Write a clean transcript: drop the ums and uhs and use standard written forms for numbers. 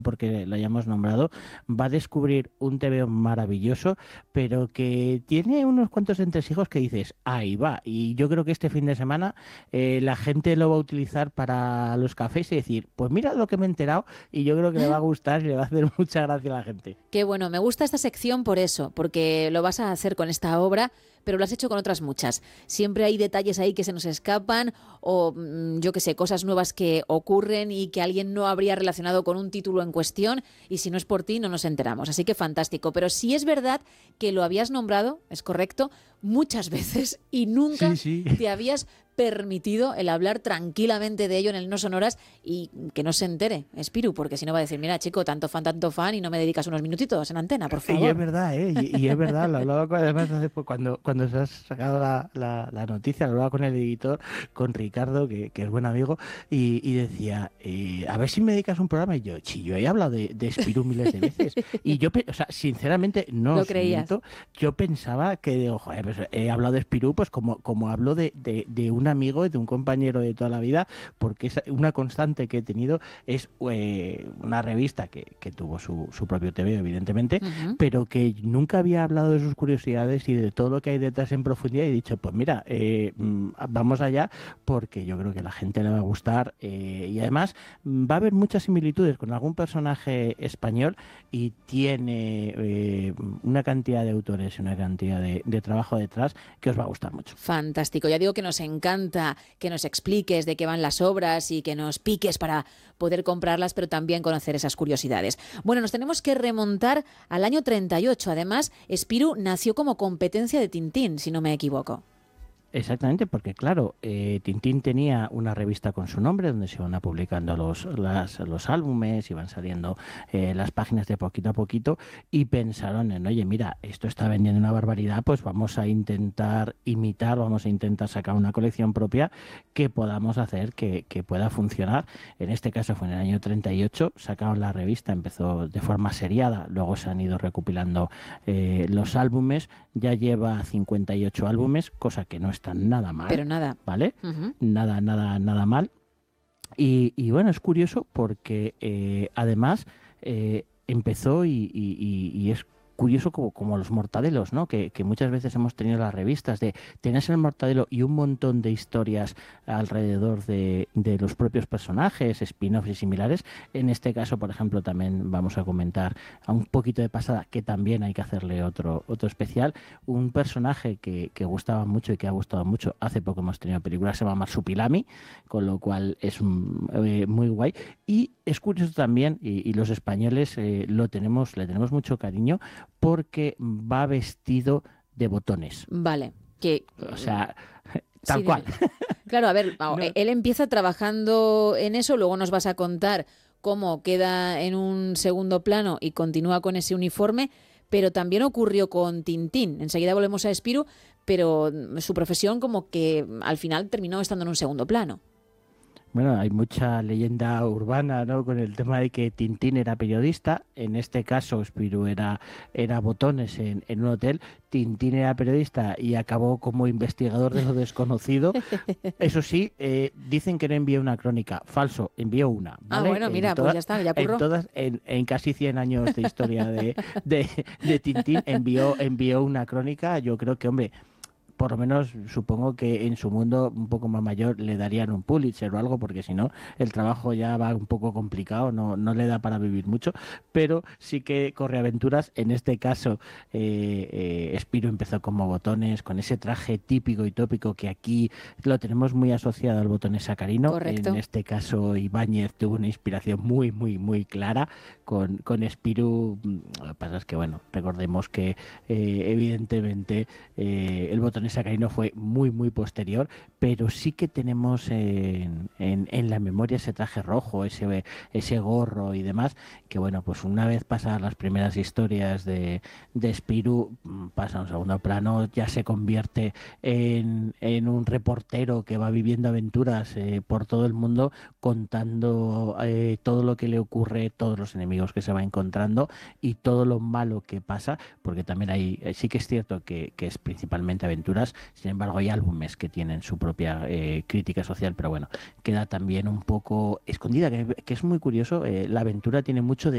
porque lo hayamos nombrado, va a descubrir un TVO maravilloso, pero que tiene unos cuantos entresijos que dices, ahí va. Y yo creo que este fin de semana la gente lo va a utilizar para los cafés y decir, pues mira lo que me he enterado, y yo creo que le va a gustar y le va a hacer mucha gracia a la gente. Qué bueno, me gusta esta sección por eso, porque lo vas a hacer con esta obra, pero lo has hecho con otras muchas. Siempre hay detalles ahí que se nos escapan o, yo qué sé, cosas nuevas que ocurren y que alguien no habría relacionado con un título en cuestión, y si no es por ti no nos enteramos. Así que fantástico. Pero sí es verdad que lo habías nombrado, es correcto, muchas veces y nunca Sí. te habías permitido el hablar tranquilamente de ello en el No Sonoras y que no se entere, Espiru, porque si no va a decir, mira chico, tanto fan y no me dedicas unos minutitos en antena, por Y es favor. verdad, ¿eh? Y es verdad, lo hablaba además cuando se has sacado la noticia, lo hablaba con el editor, con Ricardo, que es buen amigo, y decía, a ver si me dedicas un programa. Y yo, sí, yo he hablado de Spirou miles de veces. Y yo, o sea, sinceramente, no Lo os creías. miento, yo pensaba que, digo, joder, pues he hablado de Spirou, pues como hablo de un amigo, de un compañero de toda la vida, porque es una constante que he tenido, es una revista que tuvo su propio TV, evidentemente, Ujú. pero que nunca había hablado de sus curiosidades y de todo lo que hay detrás en profundidad, y he dicho, pues mira, vamos allá, porque yo creo que a la gente le va a gustar, y además va a haber muchas similitudes con algún personaje español, y tiene una cantidad de autores y una cantidad de trabajo detrás que os va a gustar mucho. Fantástico. Ya digo que nos encanta que nos expliques de qué van las obras y que nos piques para poder comprarlas, pero también conocer esas curiosidades. Bueno, nos tenemos que remontar al año 38. Además, Spirou nació como competencia de Tintín, si no me equivoco. Exactamente, porque claro, Tintín tenía una revista con su nombre donde se iban publicando los álbumes, iban saliendo las páginas de poquito a poquito, y pensaron en, oye, mira, esto está vendiendo una barbaridad, pues vamos a intentar imitar, vamos a intentar sacar una colección propia que podamos hacer que pueda funcionar. En este caso fue en el año 38, sacaron la revista, empezó de forma seriada, luego se han ido recopilando los álbumes, ya lleva 58 álbumes, cosa que no está nada mal, Pero nada. ¿vale? Ujú. Nada mal. Y bueno, es curioso porque además empezó y es curioso como los mortadelos, ¿no? Que muchas veces hemos tenido las revistas de tenés el mortadelo y un montón de historias alrededor de los propios personajes, spin-offs y similares. En este caso, por ejemplo, también vamos a comentar a un poquito de pasada, que también hay que hacerle otro especial, un personaje que gustaba mucho y que ha gustado mucho. Hace poco hemos tenido película, se llama Marsupilami, con lo cual es muy guay. Y es curioso también, y los españoles le tenemos mucho cariño, porque va vestido de botones. Vale. Que O sea, sí, tal cual. dime. Claro, a ver, No, él empieza trabajando en eso, luego nos vas a contar cómo queda en un segundo plano y continúa con ese uniforme, pero también ocurrió con Tintín. Enseguida volvemos a Spirou, pero su profesión como que al final terminó estando en un segundo plano. bueno, hay mucha leyenda urbana, ¿no? Con el tema de que Tintín era periodista. En este caso, Spirou era botones en un hotel. Tintín era periodista y acabó como investigador de lo desconocido. Eso sí, dicen que no envió una crónica. Falso, envió una, Ah, ¿vale? bueno, mira, pues ya está, ya curró. En casi 100 años de historia de Tintín, envió una crónica. Yo creo que, hombre, por lo menos supongo que en su mundo un poco más mayor le darían un Pulitzer o algo, porque si no, el trabajo ya va un poco complicado, no le da para vivir mucho, pero sí que corre aventuras. En este caso, Spiro empezó como botones, con ese traje típico y tópico que aquí lo tenemos muy asociado al botones sacarino. En Correcto. este caso, Ibáñez tuvo una inspiración muy clara con Spiro. Lo que pasa es que, bueno, recordemos que evidentemente el botones sacarino fue muy posterior, pero sí que tenemos en la memoria ese traje rojo, ese gorro y demás, que bueno, pues una vez pasadas las primeras historias de Spirou, pasa a un segundo plano, ya se convierte en un reportero que va viviendo aventuras por todo el mundo, contando todo lo que le ocurre, todos los enemigos que se va encontrando y todo lo malo que pasa, porque también sí que es cierto que es principalmente aventuras. Sin embargo, hay álbumes que tienen su propia crítica social, pero bueno, queda también un poco escondida, que es muy curioso. La aventura tiene mucho de